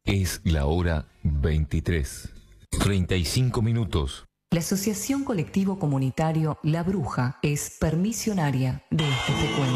Es la hora 23:35. La Asociación Colectivo Comunitario La Bruja es permisionaria de este cuento.